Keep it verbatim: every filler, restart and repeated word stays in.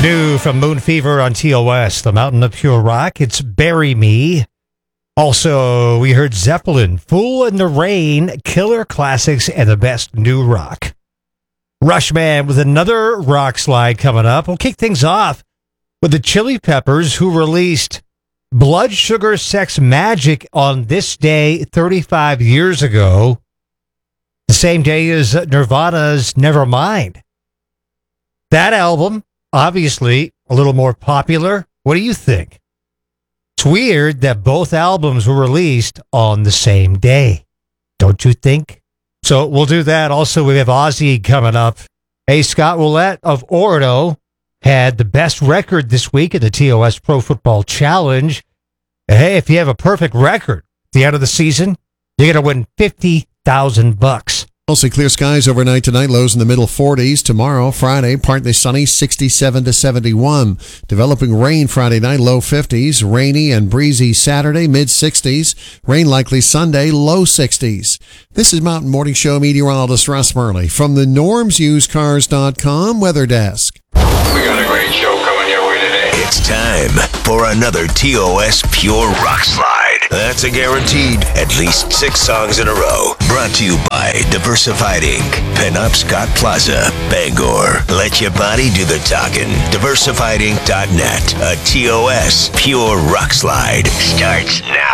New from Moon Fever on T O S, the Mountain of Pure Rock. It's Bury Me. Also, we heard Zeppelin, Fool in the Rain, Killer Classics, and the best new rock. Rushman with another rock slide coming up. We'll kick things off with the Chili Peppers, who released Blood Sugar Sex Magic on this day thirty-five years ago, the same day as Nirvana's Nevermind. That album, obviously a little more popular. What do you think? It's weird that both albums were released on the same day, don't you think? So we'll do that. Also, we have Ozzy coming up. Hey, Scott Roulette of Orono had the best record this week at the T O S Pro Football Challenge. Hey, if you have a perfect record at the end of the season, you're going to win fifty thousand bucks. Mostly clear skies overnight tonight, lows in the middle forties. Tomorrow, Friday, partly sunny, sixty-seven to seventy-one. Developing rain Friday night, low fifties. Rainy and breezy Saturday, mid sixties. Rain likely Sunday, low sixties. This is Mountain Morning Show meteorologist Russ Murley from the norms used cars dot com weather desk. We got a great show coming your way today. It's time for another T O S Pure Rock Slide. That's a guaranteed at least six songs in a row. Brought to you by Diversified Incorporated. Penobscot Plaza, Bangor. Let your body do the talking. diversified inc dot net. A T O S Pure Rock Slide starts now.